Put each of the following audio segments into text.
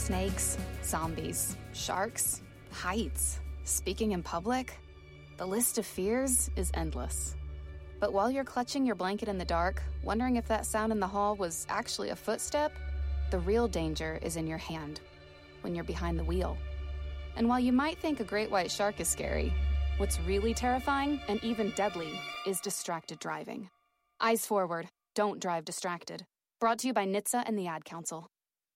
Snakes, zombies, sharks, heights, speaking in public. The list of fears is endless. But while you're clutching your blanket in the dark, wondering if that sound in the hall was actually a footstep, the real danger is in your hand, when you're behind the wheel. And while you might think a great white shark is scary, what's really terrifying and even deadly is distracted driving. Eyes forward, don't drive distracted. Brought to you by NHTSA and the Ad Council.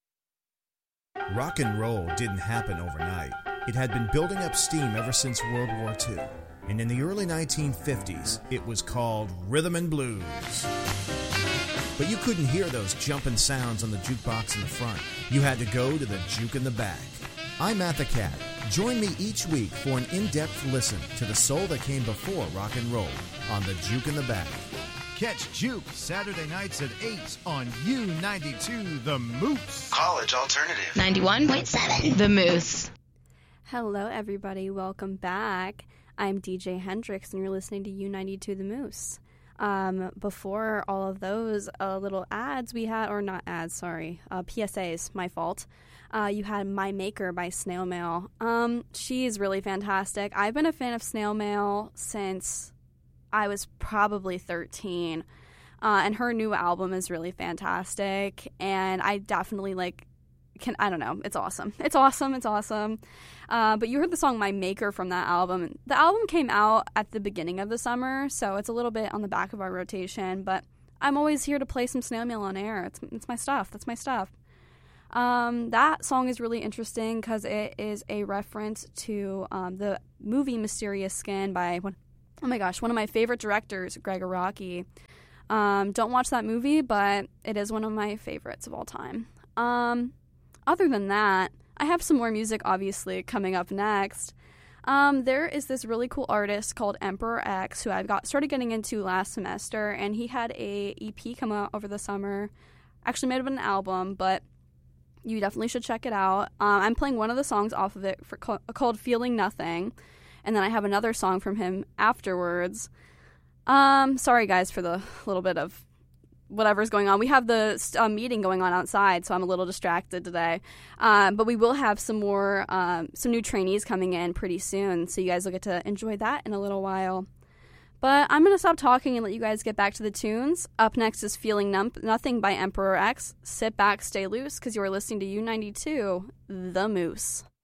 Rock and roll didn't happen overnight. It had been building up steam ever since World War II. And in the early 1950s, it was called rhythm and blues. But you couldn't hear those jumping sounds on the jukebox in the front. You had to go to the juke in the back. I'm Matt the Cat. Join me each week for an in-depth listen to the soul that came before rock and roll on the Juke in the Back. Catch Juke Saturday nights at 8 on U92 The Moose. College Alternative. 91.7 The Moose. Hello, everybody. Welcome back. I'm DJ Hendrix, and you're listening to U92 The Moose. Before all of those little ads we had, or not ads, sorry, PSAs, my fault. You had My Maker by Snail Mail. She's really fantastic. I've been a fan of Snail Mail since I was probably 13. And her new album is really fantastic. And I definitely I don't know. It's awesome. It's awesome. It's awesome. But you heard the song My Maker from that album. The album came out at the beginning of the summer, so it's a little bit on the back of our rotation. But I'm always here to play some Snail Mail on air. It's my stuff. That's my stuff. That song is really interesting because it is a reference to the movie Mysterious Skin by, one of my favorite directors, Greg Araki. Don't watch that movie, but it is one of my favorites of all time. Other than that, I have some more music, obviously, coming up next. There is this really cool artist called Emperor X, who I started getting into last semester, and he had a EP come out over the summer. Actually, might have been an album, but you definitely should check it out. I'm playing one of the songs off of it called Feeling Nothing, and then I have another song from him afterwards. Sorry, guys, for the little bit of whatever's going on. We have the meeting going on outside, so I'm a little distracted today. But we will have some more, some new trainees coming in pretty soon, so you guys will get to enjoy that in a little while. But I'm going to stop talking and let you guys get back to the tunes. Up next is Feeling Nothing by Emperor X. Sit back, stay loose, because you are listening to U92, The Moose.